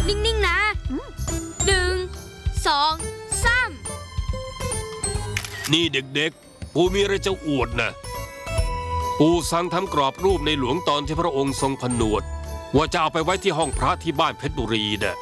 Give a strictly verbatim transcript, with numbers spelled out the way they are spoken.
นิ่งๆนะหนึ่งสองสามนี่เด็กๆปู่มีอะไรจะอวดนะปู่สั่งทำกรอบรูปในหลวงตอนที่พระองค์ทรงผนวดว่าจะเอาไปไว้ที่ห้องพระที่บ้านเพชรบุรีนะ